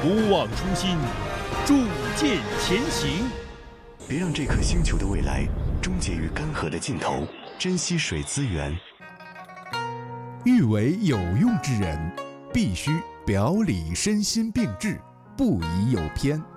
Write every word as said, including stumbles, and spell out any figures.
不忘初心，铸剑前行。 别让这颗星球的未来终结于干涸的尽头，珍惜水资源。 欲为有用之人，必须表里身心并治，不宜有偏。